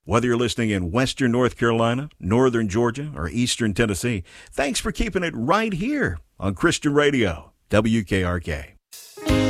Whether you're listening in Western North Carolina, Northern Georgia, or Eastern Tennessee, thanks for keeping it right here on Christian Radio, WKRK.